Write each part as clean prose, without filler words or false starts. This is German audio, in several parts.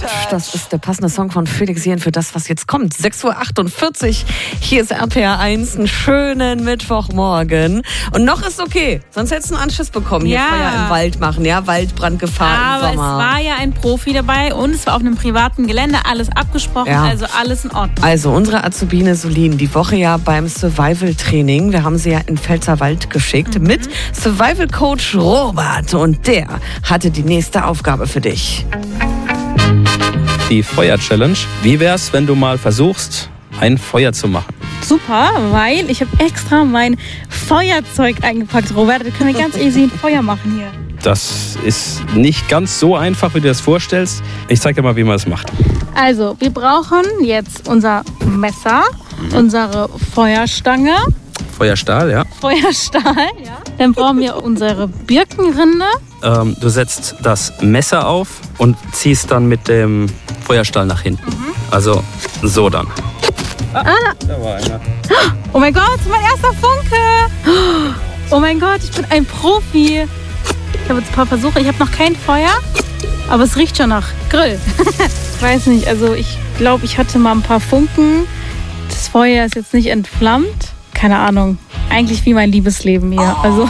Das ist der passende Song von Felix Jähn für das, was jetzt kommt. 6:48 Uhr. Hier ist RPR 1. Einen schönen Mittwochmorgen. Und noch ist okay. Sonst hättest du einen Anschiss bekommen. Hier Feuer im Wald machen. Ja, Waldbrandgefahr im Sommer. Aber es war ja ein Profi dabei und es war auf einem privaten Gelände. Alles abgesprochen, also alles in Ordnung. Also unsere Azubine Solin, die Woche ja beim Survival-Training. Wir haben sie ja in Pfälzerwald geschickt mit Survival-Coach Robert. Und der hatte die nächste Aufgabe für dich. Die Feuer-Challenge. Wie wär's, wenn du mal versuchst, ein Feuer zu machen? Super, weil ich habe extra mein Feuerzeug eingepackt, Robert. Da können wir ganz easy ein Feuer machen hier. Das ist nicht ganz so einfach, wie du dir das vorstellst. Ich zeig dir mal, wie man das macht. Also, wir brauchen jetzt unser Messer, unsere Feuerstange. Feuerstahl, ja. Feuerstahl, ja. Dann brauchen wir unsere Birkenrinde. Du setzt das Messer auf und ziehst dann mit dem Feuerstahl nach hinten. Also so dann. Da war einer. Oh mein Gott, mein erster Funke. Oh mein Gott, ich bin ein Profi. Ich habe jetzt ein paar Versuche. Ich habe noch kein Feuer, aber es riecht schon nach Grill. Ich weiß nicht, also ich glaube, ich hatte mal ein paar Funken. Das Feuer ist jetzt nicht entflammt. Keine Ahnung. Eigentlich wie mein Liebesleben hier. Also.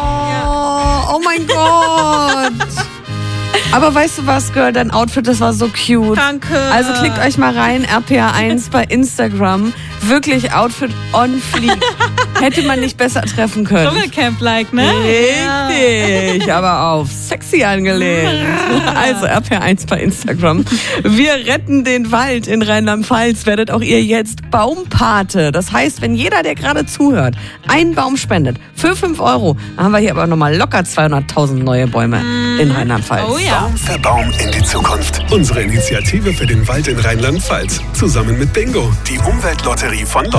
Oh mein Gott. Aber weißt du was, Girl, dein Outfit, das war so cute. Danke. Also klickt euch mal rein, RPR1 bei Instagram. Wirklich Outfit on fleek. Hätte man nicht besser treffen können. Dschungelcamp-like, ne? Richtig, aber auf sexy angelehnt. Also RPR1 bei Instagram. Wir retten den Wald in Rheinland-Pfalz. Werdet auch ihr jetzt Baumpate. Das heißt, wenn jeder, der gerade zuhört, einen Baum spendet für 5 €, dann haben wir hier aber nochmal locker 200.000 neue Bäume in Rheinland-Pfalz. Oh ja. Baum für Baum in die Zukunft. Unsere Initiative für den Wald in Rheinland-Pfalz. Zusammen mit Bingo, die Umweltlotterie von